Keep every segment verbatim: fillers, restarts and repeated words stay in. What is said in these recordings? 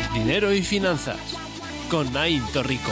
Dinero y finanzas con Naín Torrico.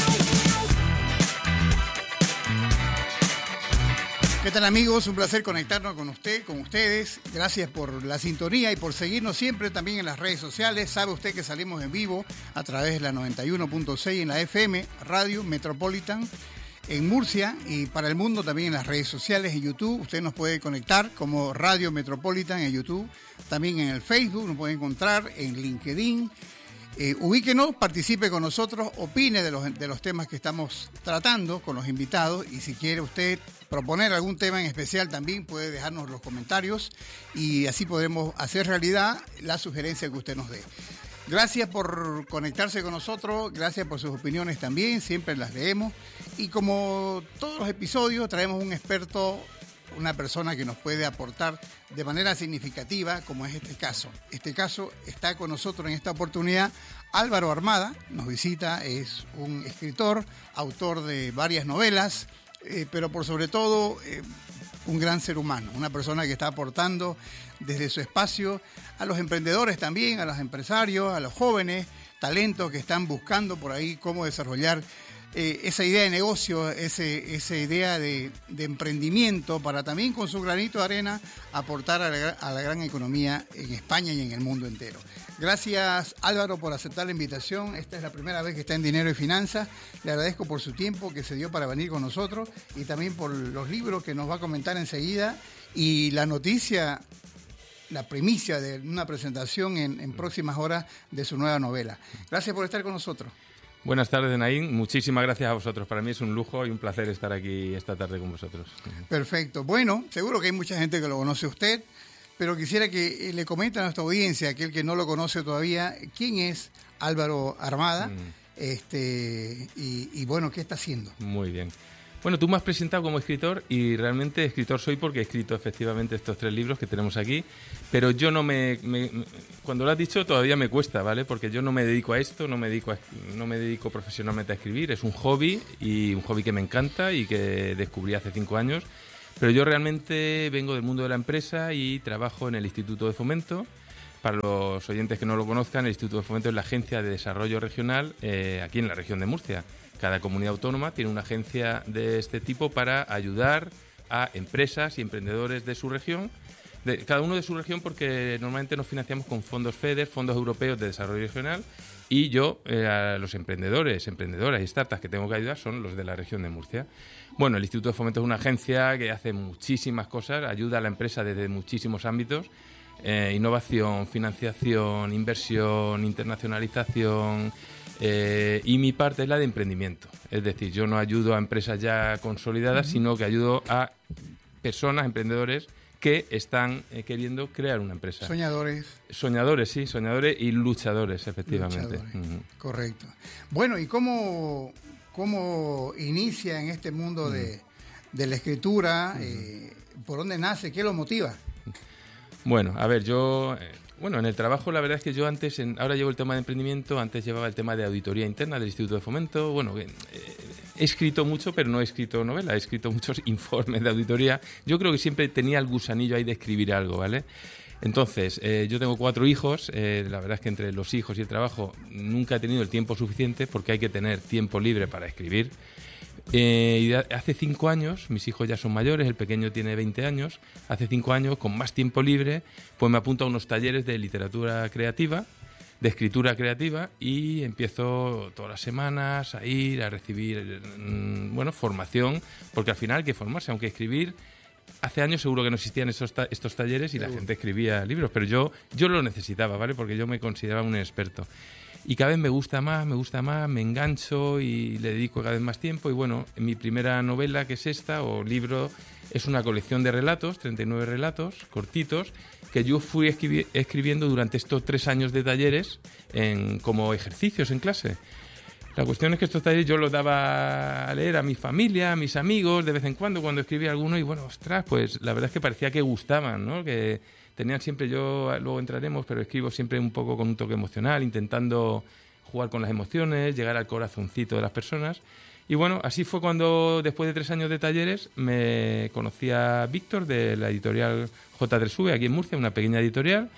¿Qué tal, amigos? Un placer conectarnos con usted, con ustedes. Gracias por la sintonía y por seguirnos siempre también en las redes sociales. Sabe usted que salimos en vivo a través de la noventa y uno punto seis en la F M, Radio Metropolitan, en Murcia, y para el mundo también en las redes sociales, en YouTube. Usted nos puede conectar como Radio Metropolitan en YouTube, también en el Facebook, nos puede encontrar en LinkedIn. Eh, ubíquenos, participe con nosotros, opine de los, de los temas que estamos tratando con los invitados, y si quiere usted proponer algún tema en especial también puede dejarnos los comentarios y así podremos hacer realidad la sugerencia que usted nos dé. Gracias por conectarse con nosotros, gracias por sus opiniones también, siempre las leemos, y como todos los episodios traemos un experto, una persona que nos puede aportar de manera significativa, como es este caso. Este caso está con nosotros en esta oportunidad Álvaro Armada, nos visita, es un escritor, autor de varias novelas, eh, pero por sobre todo eh, un gran ser humano, una persona que está aportando desde su espacio a los emprendedores también, a los empresarios, a los jóvenes, talentos que están buscando por ahí cómo desarrollar Eh, esa idea de negocio, ese, esa idea de, de emprendimiento, para también con su granito de arena aportar a la, a la gran economía en España y en el mundo entero. Gracias, Álvaro, por aceptar la invitación. Esta es la primera vez que está en Dinero y Finanzas. Le agradezco por su tiempo que se dio para venir con nosotros y también por los libros que nos va a comentar enseguida y la noticia, la primicia de una presentación en, en próximas horas de su nueva novela. Gracias por estar con nosotros. Buenas tardes, Naín. Muchísimas gracias a vosotros. Para mí es un lujo y un placer estar aquí esta tarde con vosotros. Perfecto. Bueno, seguro que hay mucha gente que lo conoce a usted, pero quisiera que le comente a nuestra audiencia, aquel que no lo conoce todavía, quién es Álvaro Armada, mm. este y, y bueno, ¿qué está haciendo? Muy bien. Bueno, tú me has presentado como escritor y realmente escritor soy porque he escrito efectivamente estos tres libros que tenemos aquí, pero yo no me, me cuando lo has dicho todavía me cuesta, ¿vale? Porque yo no me dedico a esto, no me dedico a, no me dedico profesionalmente a escribir, es un hobby y un hobby que me encanta y que descubrí hace cinco años, pero yo realmente vengo del mundo de la empresa y trabajo en el Instituto de Fomento. Para los oyentes que no lo conozcan, el Instituto de Fomento es la agencia de desarrollo regional eh, aquí en la región de Murcia. Cada comunidad autónoma tiene una agencia de este tipo para ayudar a empresas y emprendedores de su región, de cada uno de su región, porque normalmente nos financiamos con fondos FEDER, fondos europeos de desarrollo regional, y yo, eh, a los emprendedores, emprendedoras y startups que tengo que ayudar son los de la región de Murcia. Bueno, el Instituto de Fomento es una agencia que hace muchísimas cosas, ayuda a la empresa desde muchísimos ámbitos, eh, innovación, financiación, inversión, internacionalización. Eh, y mi parte es la de emprendimiento, es decir, yo no ayudo a empresas ya consolidadas, uh-huh. sino que ayudo a personas, emprendedores que están eh, queriendo crear una empresa. Soñadores. Soñadores, sí, soñadores y luchadores, efectivamente. Luchadores. Uh-huh. Correcto. Bueno, ¿y cómo, cómo inicia en este mundo uh-huh. de, de la escritura? Uh-huh. Eh, ¿Por dónde nace? ¿Qué lo motiva? Bueno, a ver, yo... Eh, Bueno, en el trabajo la verdad es que yo antes, en, ahora llevo el tema de emprendimiento, antes llevaba el tema de auditoría interna del Instituto de Fomento. Bueno, eh, he escrito mucho, pero no he escrito novela, he escrito muchos informes de auditoría. Yo creo que siempre tenía el gusanillo ahí de escribir algo, ¿vale? Entonces, eh, yo tengo cuatro hijos, eh, la verdad es que entre los hijos y el trabajo nunca he tenido el tiempo suficiente porque hay que tener tiempo libre para escribir. Eh, y hace cinco años, mis hijos ya son mayores, el pequeño tiene veinte años, hace cinco años, con más tiempo libre, pues me apunto a unos talleres de literatura creativa, de escritura creativa, y empiezo todas las semanas a ir a recibir, bueno, formación, porque al final hay que formarse, aunque escribir, hace años seguro que no existían estos, ta- estos talleres y la gente escribía libros, pero yo, yo lo necesitaba, ¿vale? Porque yo me consideraba un experto. Y cada vez me gusta más, me gusta más, me engancho y le dedico cada vez más tiempo. Y bueno, mi primera novela, que es esta, o libro, es una colección de relatos, treinta y nueve relatos cortitos, que yo fui escribi- escribiendo durante estos tres años de talleres en, como ejercicios en clase. La cuestión es que estos talleres yo los daba a leer a mi familia, a mis amigos, de vez en cuando, cuando escribía alguno, y bueno, ostras, pues la verdad es que parecía que gustaban, ¿no? Que tenían siempre, yo luego entraremos, pero escribo siempre un poco con un toque emocional, intentando jugar con las emociones, llegar al corazoncito de las personas. Y bueno, así fue cuando, después de tres años de talleres, me conocí a Víctor de la editorial J tres V aquí en Murcia, una pequeña editorial,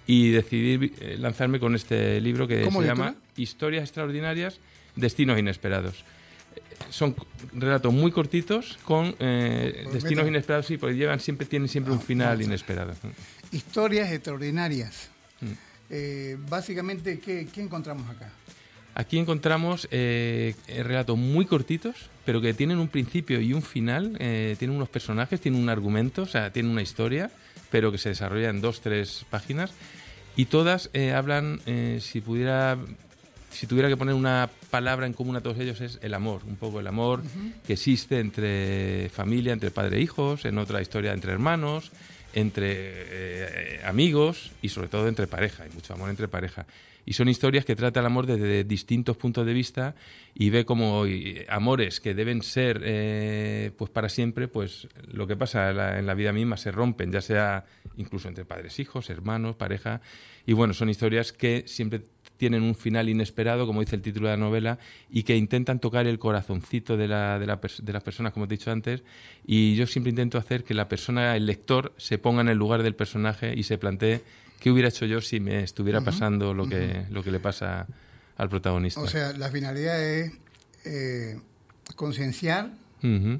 y decidí eh, lanzarme con este libro que se llama Historias extraordinarias, destinos inesperados. Son relatos muy cortitos con eh, pues destinos meta. inesperados, sí, porque llevan siempre tienen siempre ah, un final no, inesperado. Historias extraordinarias. Mm. Eh, básicamente, ¿qué, ¿qué encontramos acá? Aquí encontramos eh, relatos muy cortitos, pero que tienen un principio y un final, eh, tienen unos personajes, tienen un argumento, o sea, tienen una historia, pero que se desarrolla en dos, tres páginas, y todas eh, hablan, eh, si pudiera... Si tuviera que poner una palabra en común a todos ellos, es el amor. Un poco el amor uh-huh. que existe entre familia, entre padre e hijos, en otra historia entre hermanos, entre eh, amigos y sobre todo entre pareja. Hay mucho amor entre pareja. Y son historias que tratan el amor desde distintos puntos de vista y ve como amores que deben ser eh, pues para siempre, pues lo que pasa en la, en la vida misma se rompen, ya sea incluso entre padres, hijos, hermanos, pareja. Y bueno, son historias que siempre tienen un final inesperado, como dice el título de la novela, y que intentan tocar el corazoncito de, la, de, la, de las personas, como te he dicho antes, y yo siempre intento hacer que la persona, el lector, se ponga en el lugar del personaje y se plantee qué hubiera hecho yo si me estuviera uh-huh. pasando lo que, uh-huh. lo que le pasa al protagonista. O sea, la finalidad es eh, concienciar. Uh-huh.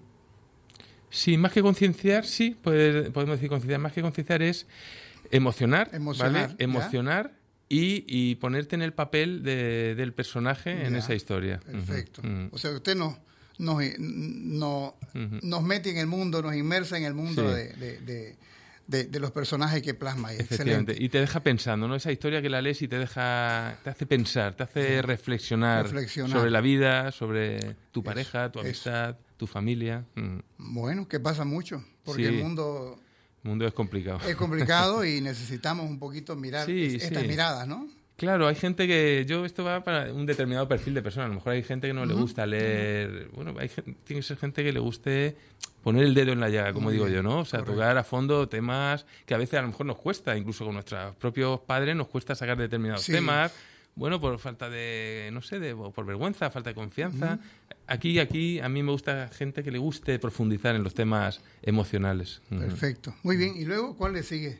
Sí, más que concienciar, sí, puede, podemos decir concienciar, más que concienciar es emocionar, emocionar ¿vale? Emocionar. Y, y ponerte en el papel de, del personaje ya, en esa historia. Perfecto. Uh-huh. Uh-huh. O sea, usted nos, nos, nos, uh-huh. nos mete en el mundo, nos inmersa en el mundo sí. de, de, de, de, de los personajes que plasma. Efectivamente. Excelente. Y te deja pensando, ¿no? Esa historia que la lees y te deja, te hace pensar, te hace sí. reflexionar, reflexionar sobre la vida, sobre tu eso, pareja, tu amistad, eso. tu familia. Uh-huh. Bueno, que pasa mucho, porque sí. el mundo... El mundo es complicado. Es complicado y necesitamos un poquito mirar sí, estas sí. miradas, ¿no? Claro, hay gente que... Yo esto va para un determinado perfil de persona. A lo mejor hay gente que no uh-huh. le gusta leer... Bueno, hay, tiene que ser gente que le guste poner el dedo en la llaga, como Muy digo bien. yo, ¿no? O sea, Correcto. tocar a fondo temas que a veces a lo mejor nos cuesta, incluso con nuestros propios padres nos cuesta sacar determinados sí. temas... Bueno, por falta de, no sé, de, por vergüenza, falta de confianza. Uh-huh. Aquí, aquí, a mí me gusta gente que le guste profundizar en los temas emocionales. Perfecto. Muy bien. ¿Y luego cuál le sigue?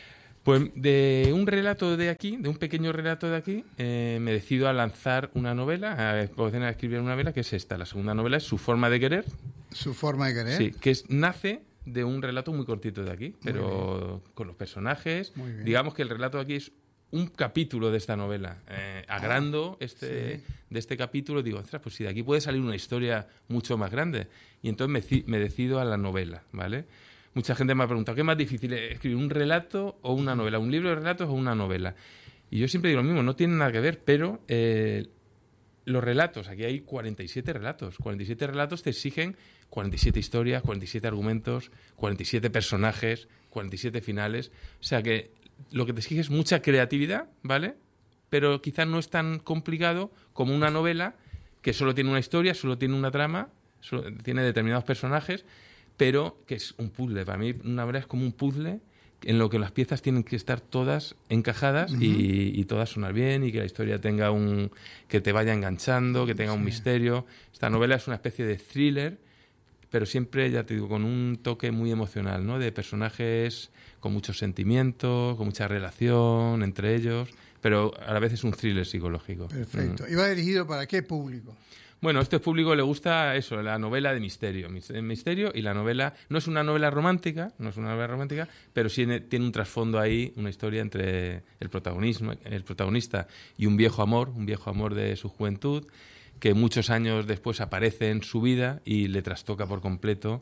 Pues de un relato de aquí, de un pequeño relato de aquí, eh, me decido a lanzar una novela, a, a escribir una novela, que es esta. La segunda novela es Su forma de querer. Su forma de querer. Sí, que es, nace de un relato muy cortito de aquí, pero con los personajes. Digamos que el relato de aquí es un capítulo de esta novela. Eh, agrando este, sí. de este capítulo, digo, ostras, pues si de aquí puede salir una historia mucho más grande. Y entonces me, me decido a la novela, ¿vale? Mucha gente me ha preguntado, ¿qué es más difícil, escribir un relato o una novela? ¿Un libro de relatos o una novela? Y yo siempre digo lo mismo, no tiene nada que ver, pero eh, los relatos, aquí hay cuarenta y siete relatos. cuarenta y siete relatos te exigen cuarenta y siete historias, cuarenta y siete argumentos, cuarenta y siete personajes, cuarenta y siete finales. O sea que lo que te exige es mucha creatividad, ¿vale? Pero quizás no es tan complicado como una novela que solo tiene una historia, solo tiene una trama, solo tiene determinados personajes, pero que es un puzzle. Para mí una novela es como un puzzle en lo que las piezas tienen que estar todas encajadas uh-huh. y, y todas sonar bien y que la historia tenga un... que te vaya enganchando, que tenga sí. un misterio. Esta novela es una especie de thriller, pero siempre, ya te digo, con un toque muy emocional, ¿no? De personajes con muchos sentimientos, con mucha relación entre ellos, pero a la vez es un thriller psicológico. Perfecto. Mm. ¿Y va dirigido para qué público? Bueno, a este público le gusta eso, la novela de misterio, misterio y la novela, no es una novela romántica, no es una novela romántica, pero sí tiene un trasfondo ahí, una historia entre el protagonismo, el protagonista y un viejo amor, un viejo amor de su juventud, que muchos años después aparece en su vida y le trastoca por completo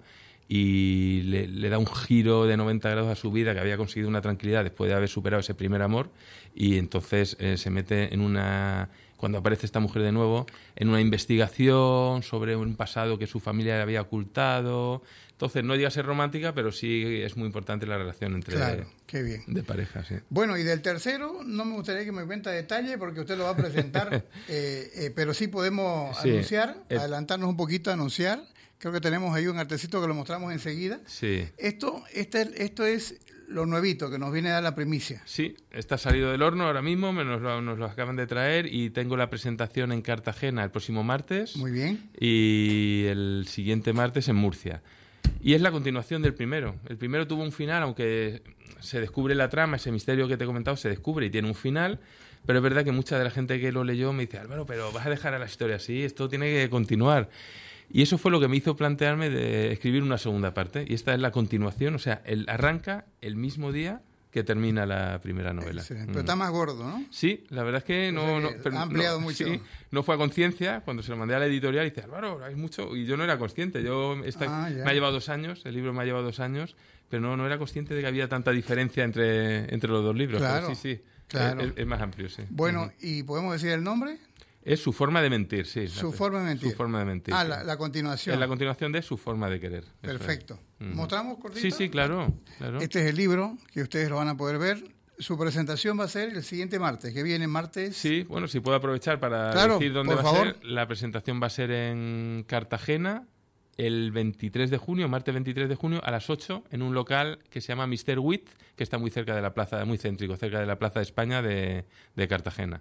y le, le da un giro de noventa grados a su vida, que había conseguido una tranquilidad después de haber superado ese primer amor, y entonces eh, se mete en una... cuando aparece esta mujer de nuevo, en una investigación sobre un pasado que su familia le había ocultado. Entonces, no llega a ser romántica, pero sí es muy importante la relación entre... Claro, qué bien. De pareja, sí. Bueno, y del tercero, no me gustaría que me cuente detalle, porque usted lo va a presentar, eh, eh, pero sí podemos sí, anunciar, el... adelantarnos un poquito a anunciar. Creo que tenemos ahí un artecito que lo mostramos enseguida. Sí. Esto, este, esto es lo nuevito, que nos viene a dar la primicia. Sí, está salido del horno ahora mismo, nos lo, nos lo acaban de traer y tengo la presentación en Cartagena el próximo martes. Muy bien. Y el siguiente martes en Murcia. Y es la continuación del primero. El primero tuvo un final, aunque se descubre la trama, ese misterio que te he comentado, se descubre y tiene un final, pero es verdad que mucha de la gente que lo leyó me dice, Álvaro, pero vas a dejar a la historia así, esto tiene que continuar. Y eso fue lo que me hizo plantearme de escribir una segunda parte. Y esta es la continuación, o sea, el, arranca el mismo día que termina la primera novela. Excelente. Pero está más gordo, ¿no? Sí, la verdad es que no... no pero, ha ampliado no, mucho. Sí, no fue a conciencia. Cuando se lo mandé a la editorial, dice, Álvaro, hay mucho... Y yo no era consciente. Yo esta, ah, me ha llevado dos años, el libro me ha llevado dos años, pero no, no era consciente de que había tanta diferencia entre, entre los dos libros. Claro, pero sí, sí, claro. Es, es más amplio, sí. Bueno, uh-huh. ¿y podemos decir el nombre? Es Su forma de mentir, sí. Su la, forma de mentir. Su forma de mentir. Ah, sí. la, la continuación. Es la continuación de Su forma de querer. Perfecto. Uh-huh. ¿Mostramos cortito? Sí, sí, claro, claro. Este es el libro que ustedes lo van a poder ver. Su presentación va a ser el siguiente martes, que viene martes. Sí, bueno, si puedo aprovechar para claro, decir dónde por va favor. a ser. La presentación va a ser en Cartagena el veintitrés de junio, martes veintitrés de junio, a las ocho, en un local que se llama mister Witt, que está muy cerca de la plaza, muy céntrico, cerca de la Plaza de España de, de Cartagena.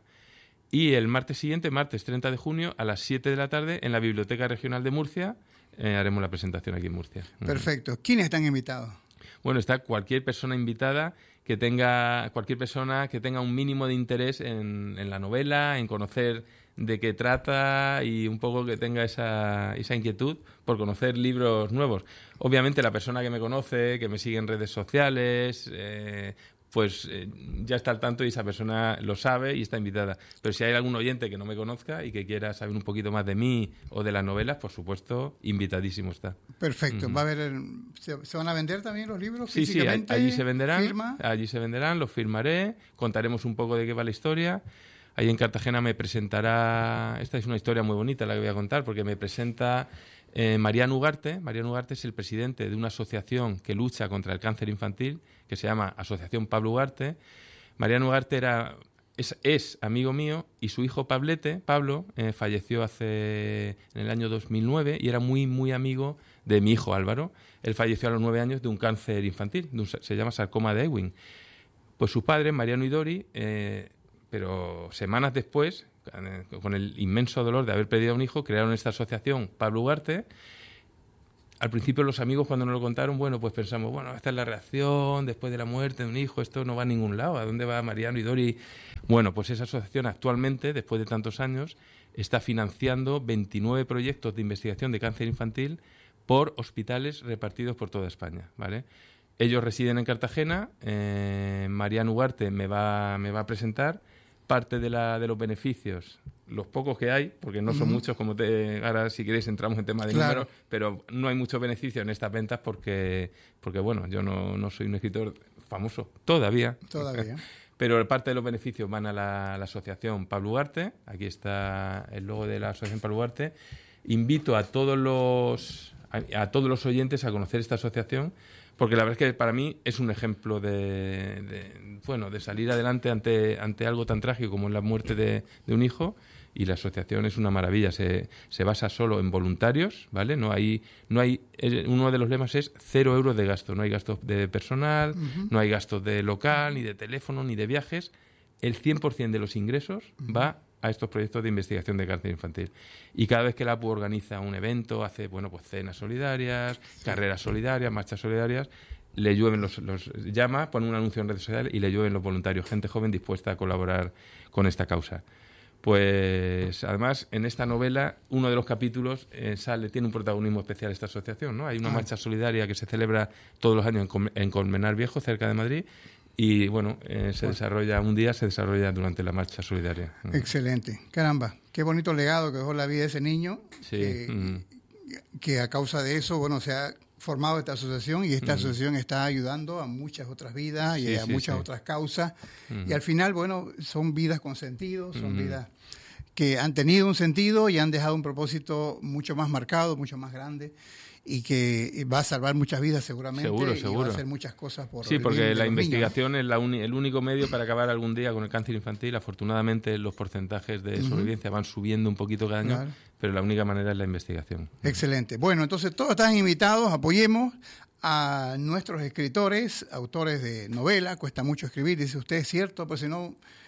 Y el martes siguiente, martes treinta de junio, a las siete de la tarde, en la Biblioteca Regional de Murcia, eh, haremos la presentación aquí en Murcia. Perfecto. ¿Quiénes están invitados? Bueno, está cualquier persona invitada que tenga, cualquier persona que tenga un mínimo de interés en, en la novela, en conocer de qué trata y un poco que tenga esa, esa inquietud por conocer libros nuevos. Obviamente la persona que me conoce, que me sigue en redes sociales, eh, pues eh, ya está al tanto y esa persona lo sabe y está invitada. Pero si hay algún oyente que no me conozca y que quiera saber un poquito más de mí o de las novelas, por supuesto, invitadísimo está. Perfecto. Uh-huh. Va a haber el, ¿se, ¿Se van a vender también los libros sí, físicamente? Sí, allí se venderán. ¿Firma? Allí se venderán, los firmaré, contaremos un poco de qué va la historia. Ahí en Cartagena me presentará... Esta es una historia muy bonita la que voy a contar, porque me presenta eh, Mariano Ugarte. Mariano Ugarte es el presidente de una asociación que lucha contra el cáncer infantil, que se llama Asociación Pablo Ugarte. Mariano Ugarte era, es, es amigo mío y su hijo Pablete, Pablo, eh, falleció hace en el año dos mil nueve y era muy, muy amigo de mi hijo Álvaro. Él falleció a los nueve años de un cáncer infantil, de un, se llama sarcoma de Ewing. Pues sus padres, Mariano y Dori... Eh, pero semanas después, con el inmenso dolor de haber perdido a un hijo, crearon esta asociación Pablo Ugarte. Al principio los amigos cuando nos lo contaron, bueno, pues pensamos, bueno, esta es la reacción después de la muerte de un hijo, esto no va a ningún lado, ¿a dónde va Mariano y Dori? Bueno, pues esa asociación actualmente, después de tantos años, está financiando veintinueve proyectos de investigación de cáncer infantil por hospitales repartidos por toda España, ¿vale? Ellos residen en Cartagena, eh, Mariano Ugarte me va, me va a presentar parte de, la, de los beneficios, los pocos que hay, porque no son uh-huh. muchos, como te, ahora si queréis entramos en tema de claro. números, pero no hay mucho beneficio en estas ventas porque, porque bueno, yo no, no soy un escritor famoso todavía. Todavía. Pero parte de los beneficios van a la, a la asociación Pablo Ugarte, aquí está el logo de la asociación Pablo Ugarte. Invito a todos los, a, a todos los oyentes a conocer esta asociación, porque la verdad es que para mí es un ejemplo de, de bueno de salir adelante ante ante algo tan trágico como la muerte de, de un hijo, y la asociación es una maravilla, se, se basa solo en voluntarios, ¿vale? No hay no hay uno de los lemas es cero euros de gasto, no hay gastos de personal, uh-huh. no hay gastos de local, ni de teléfono, ni de viajes. El cien por ciento de los ingresos uh-huh. va a estos proyectos de investigación de cáncer infantil. Y cada vez que la A P U organiza un evento, hace bueno pues cenas solidarias, sí. carreras solidarias, marchas solidarias, le llueven los, los llama, pone un anuncio en redes sociales y le llueven los voluntarios, gente joven dispuesta a colaborar con esta causa. Pues además en esta novela uno de los capítulos eh, sale tiene un protagonismo especial esta asociación, ¿no? Hay una ah. marcha solidaria que se celebra todos los años en, Com- en Colmenar Viejo, cerca de Madrid. Y bueno, eh, se desarrolla un día, se desarrolla durante la marcha solidaria. Excelente. Caramba, qué bonito legado que dejó la vida de ese niño. Sí. Que, mm. que a causa de eso, bueno, se ha formado esta asociación y esta mm. asociación está ayudando a muchas otras vidas y sí, a sí, muchas sí. otras causas. Mm. Y al final, bueno, son vidas con sentido, son mm. vidas que han tenido un sentido y han dejado un propósito mucho más marcado, mucho más grande, y que va a salvar muchas vidas seguramente. Seguro, y seguro. va a hacer muchas cosas por Sí, el porque bien de la los investigación niños. es la uni- el único medio para acabar algún día con el cáncer infantil. Afortunadamente los porcentajes de sobrevivencia uh-huh. van subiendo un poquito cada año, claro. pero la única manera es la investigación. Excelente. Bueno, entonces todos están invitados, apoyemos a nuestros escritores, autores de novela. Cuesta mucho escribir, dice usted, es cierto, pero si no,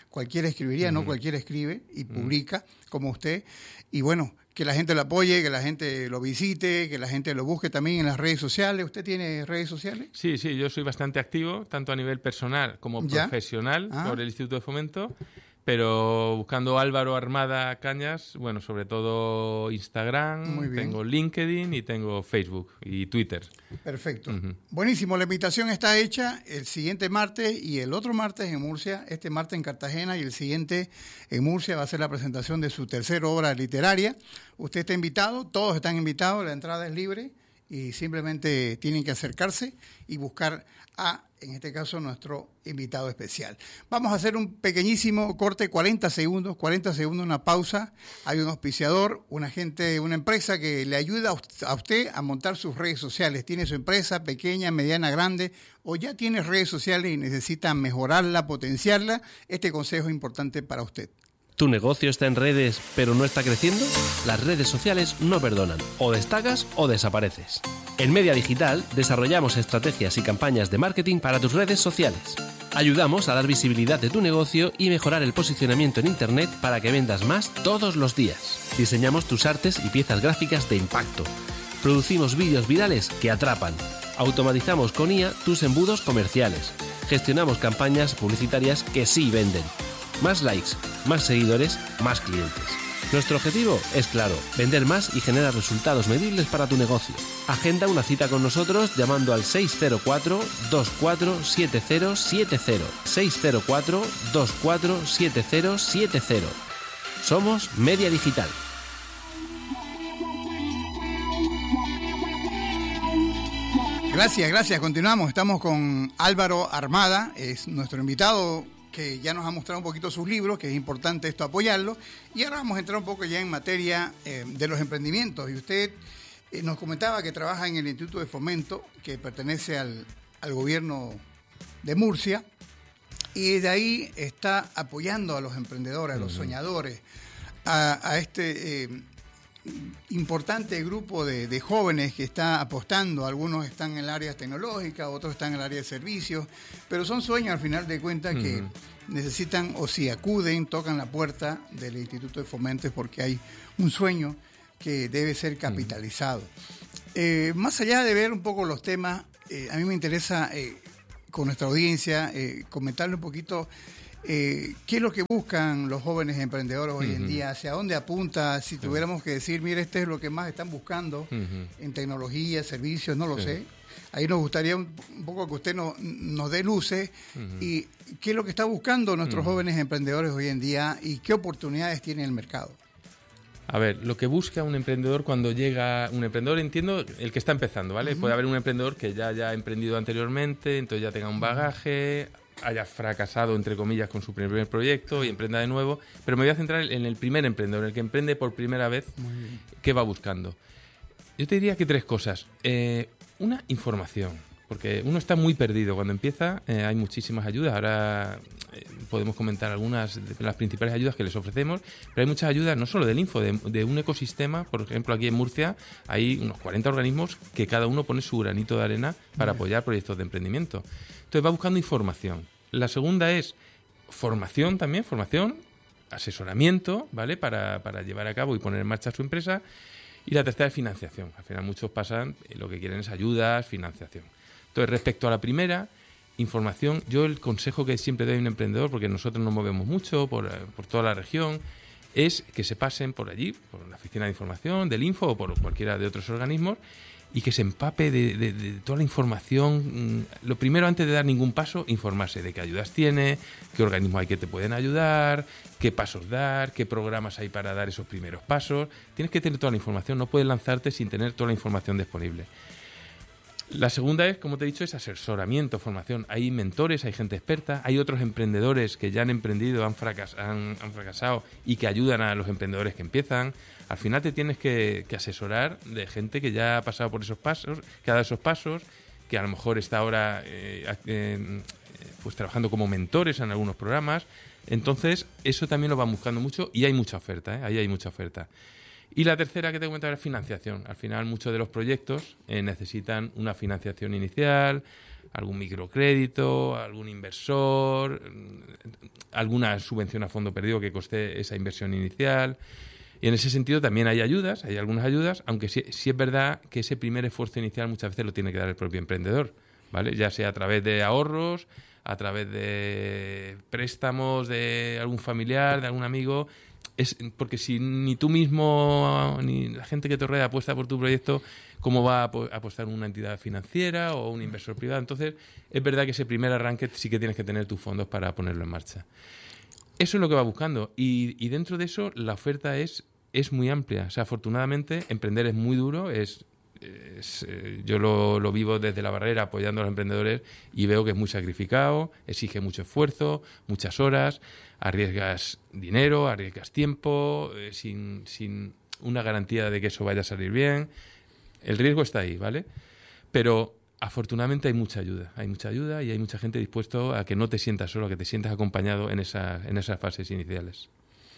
cualquiera escribiría, uh-huh. no cualquiera escribe y uh-huh. publica como usted. Y bueno, que la gente lo apoye, que la gente lo visite, que la gente lo busque también en las redes sociales. ¿Usted tiene redes sociales? Sí, sí, yo soy bastante activo, tanto a nivel personal como ¿Ya? profesional, ah. por el Instituto de Fomento. Pero buscando Álvaro Armada Cañas, bueno, sobre todo Instagram, tengo LinkedIn y tengo Facebook y Twitter. Perfecto. Uh-huh. Buenísimo, la invitación está hecha el siguiente martes y el otro martes en Murcia, este martes en Cartagena y el siguiente en Murcia va a ser la presentación de su tercera obra literaria. Usted está invitado, todos están invitados, la entrada es libre y simplemente tienen que acercarse y buscar a, en este caso, nuestro invitado especial. Vamos a hacer un pequeñísimo corte, cuarenta segundos, cuarenta segundos, una pausa. Hay un auspiciador, una gente, una empresa que le ayuda a usted a montar sus redes sociales. Tiene su empresa pequeña, mediana, grande, o ya tiene redes sociales y necesita mejorarla, potenciarla. Este consejo es importante para usted. ¿Tu negocio está en redes pero no está creciendo? Las redes sociales no perdonan. O destacas o desapareces. En Media Digital desarrollamos estrategias y campañas de marketing para tus redes sociales. Ayudamos a dar visibilidad de tu negocio y mejorar el posicionamiento en Internet para que vendas más todos los días. Diseñamos tus artes y piezas gráficas de impacto. Producimos vídeos virales que atrapan. Automatizamos con I A tus embudos comerciales. Gestionamos campañas publicitarias que sí venden. Más likes, más seguidores, más clientes. Nuestro objetivo es claro, vender más y generar resultados medibles para tu negocio. Agenda una cita con nosotros llamando al seis cero cuatro, dos cuatro siete cero siete cero. seis cero cuatro, dos cuatro siete cero siete cero. Somos Media Digital. Gracias, gracias. Continuamos. Estamos con Álvaro Armada, es nuestro invitado que ya nos ha mostrado un poquito sus libros, que es importante esto apoyarlo. Y ahora vamos a entrar un poco ya en materia eh, de los emprendimientos. Y usted eh, nos comentaba que trabaja en el Instituto de Fomento, que pertenece al, al gobierno de Murcia, y de ahí está apoyando a los emprendedores, a los uh-huh. soñadores, a, a este eh, importante grupo de, de jóvenes que está apostando. Algunos están en el área tecnológica, otros están en el área de servicios, pero son sueños al final de cuentas uh-huh. que necesitan, o si acuden, tocan la puerta del Instituto de Fomento, porque hay un sueño que debe ser capitalizado. Uh-huh. Eh, más allá de ver un poco los temas, eh, a mí me interesa eh, con nuestra audiencia eh, comentarle un poquito Eh, ¿qué es lo que buscan los jóvenes emprendedores hoy uh-huh. en día? ¿Hacia dónde apunta? Si tuviéramos que decir, mire, este es lo que más están buscando uh-huh. en tecnología, servicios, no lo sí. sé. Ahí nos gustaría un, un poco que usted no, nos dé luces uh-huh. y qué es lo que está buscando nuestros uh-huh. jóvenes emprendedores hoy en día y qué oportunidades tiene el mercado. A ver, lo que busca un emprendedor cuando llega... Un emprendedor, entiendo, el que está empezando, ¿vale? Uh-huh. Puede haber un emprendedor que ya haya emprendido anteriormente, entonces ya tenga un bagaje, haya fracasado, entre comillas, con su primer proyecto y emprenda de nuevo, pero me voy a centrar en el primer emprendedor, el que emprende por primera vez, ¿qué va buscando? Yo te diría que tres cosas. Eh, una, información, porque uno está muy perdido. Cuando empieza eh, hay muchísimas ayudas, ahora eh, podemos comentar algunas de las principales ayudas que les ofrecemos, pero hay muchas ayudas, no solo del Info, de, de un ecosistema. Por ejemplo, aquí en Murcia hay unos cuarenta organismos que cada uno pone su granito de arena para apoyar proyectos de emprendimiento. Entonces va buscando información. La segunda es formación también, formación, asesoramiento, ¿vale? Para, para llevar a cabo y poner en marcha su empresa. Y la tercera es financiación. Al final muchos pasan, lo que quieren es ayudas, financiación. Entonces, respecto a la primera, información, yo el consejo que siempre doy a un emprendedor, porque nosotros nos movemos mucho por, por toda la región, es que se pasen por allí, por la oficina de información, del Info o por cualquiera de otros organismos, y que se empape de, de, de toda la información. Lo primero, antes de dar ningún paso, informarse de qué ayudas tiene, qué organismos hay que te pueden ayudar, qué pasos dar, qué programas hay para dar esos primeros pasos. Tienes que tener toda la información, no puedes lanzarte sin tener toda la información disponible. La segunda es, como te he dicho, es asesoramiento, formación. Hay mentores, hay gente experta, hay otros emprendedores que ya han emprendido, han, fracas- han, han fracasado y que ayudan a los emprendedores que empiezan. Al final te tienes que, que asesorar de gente que ya ha pasado por esos pasos, que ha dado esos pasos, que a lo mejor está ahora eh, eh, pues trabajando como mentores en algunos programas. Entonces, eso también lo van buscando mucho y hay mucha oferta, ¿eh? Ahí hay mucha oferta. Y la tercera que te comentar es financiación. Al final muchos de los proyectos eh, necesitan una financiación inicial, algún microcrédito, algún inversor, alguna subvención a fondo perdido que coste esa inversión inicial. Y en ese sentido también hay ayudas, hay algunas ayudas, aunque sí, sí es verdad que ese primer esfuerzo inicial muchas veces lo tiene que dar el propio emprendedor, ¿vale? Ya sea a través de ahorros, a través de préstamos de algún familiar, de algún amigo. Es porque si ni tú mismo ni la gente que te rodea apuesta por tu proyecto, ¿cómo va a apostar una entidad financiera o un inversor privado? Entonces, es verdad que ese primer arranque sí que tienes que tener tus fondos para ponerlo en marcha. Eso es lo que va buscando. Y, y dentro de eso, la oferta es, es muy amplia. O sea, afortunadamente, emprender es muy duro. Es, es eh, yo lo, lo vivo desde la barrera apoyando a los emprendedores y veo que es muy sacrificado, exige mucho esfuerzo, muchas horas, arriesgas dinero, arriesgas tiempo, eh, sin, sin una garantía de que eso vaya a salir bien. El riesgo está ahí, ¿vale? Pero afortunadamente hay mucha ayuda, hay mucha ayuda y hay mucha gente dispuesto a que no te sientas solo, a que te sientas acompañado en, esa, en esas fases iniciales.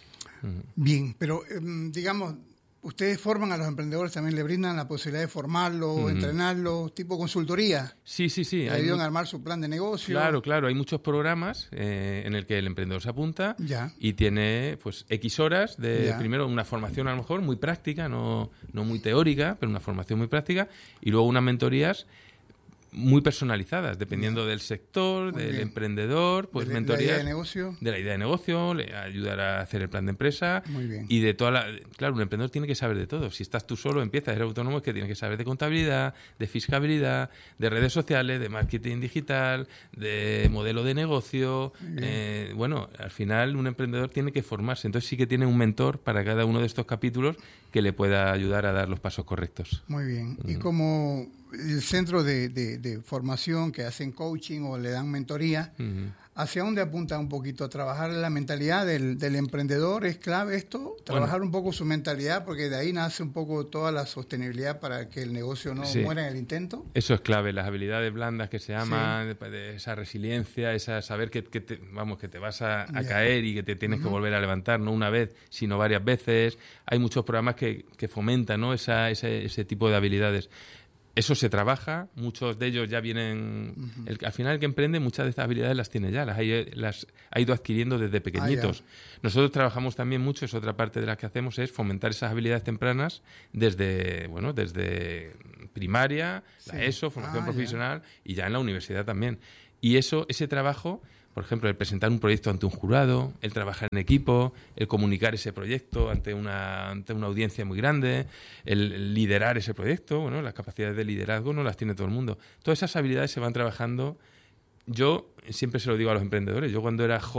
Bien, pero eh, digamos, ustedes forman a los emprendedores, también le brindan la posibilidad de formarlos, uh-huh. entrenarlos, tipo consultoría. Sí, sí, sí. Le ayudan a armar su plan de negocio. Claro, claro. Hay muchos programas eh, en el que el emprendedor se apunta ya. y tiene pues X horas de, ya. primero, una formación a lo mejor muy práctica, no, no muy teórica, pero una formación muy práctica, y luego unas mentorías muy personalizadas, dependiendo del sector, muy del bien. emprendedor, pues de, mentorías de la idea de negocio, de la idea de negocio, le ayudar a hacer el plan de empresa. Muy bien. Y de toda la, claro, un emprendedor tiene que saber de todo. Si estás tú solo, empiezas a ser autónomo, es que tienes que saber de contabilidad, de fiscalidad, de redes sociales, de marketing digital, de modelo de negocio. Eh, bueno, al final un emprendedor tiene que formarse. Entonces sí que tiene un mentor para cada uno de estos capítulos que le pueda ayudar a dar los pasos correctos. Muy bien. Mm. Y como el centro de, de, de formación que hacen coaching o le dan mentoría, uh-huh. ¿hacia dónde apunta un poquito? ¿A trabajar la mentalidad del, del emprendedor? ¿Es clave esto? ¿Trabajar bueno, un poco su mentalidad? Porque de ahí nace un poco toda la sostenibilidad para que el negocio no sí. muera en el intento. Eso es clave, las habilidades blandas que se llaman, sí. de, de esa resiliencia, esa saber que, que, te, vamos, que te vas a, a caer y que te tienes uh-huh. que volver a levantar, no una vez, sino varias veces. Hay muchos programas que, que fomentan, ¿no? esa, ese, ese tipo de habilidades. Eso se trabaja, muchos de ellos ya vienen... Uh-huh. El, al final el que emprende muchas de estas habilidades las tiene ya, las, hay, las ha ido adquiriendo desde pequeñitos. Ah, Nosotros trabajamos también mucho, es otra parte de las que hacemos, es fomentar esas habilidades tempranas desde, bueno, desde primaria, sí. la ESO, formación ah, profesional, ya. y ya en la universidad también. Y eso, ese trabajo... Por ejemplo, el presentar un proyecto ante un jurado, el trabajar en equipo, el comunicar ese proyecto ante una, ante una audiencia muy grande, el liderar ese proyecto, bueno, las capacidades de liderazgo no las tiene todo el mundo. Todas esas habilidades se van trabajando. Yo siempre se lo digo a los emprendedores. Yo cuando era joven,